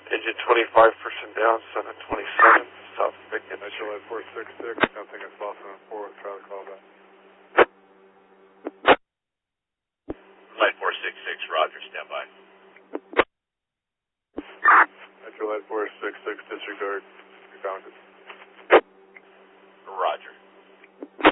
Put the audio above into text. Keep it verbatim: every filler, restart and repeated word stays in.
Engine twenty-five percent down, seven twenty-seven, South Macon. Metro Light four six six, something is Boston on four, try to call back. Light four six six, roger, stand by. Metro Light four six six, disregard, rebounded.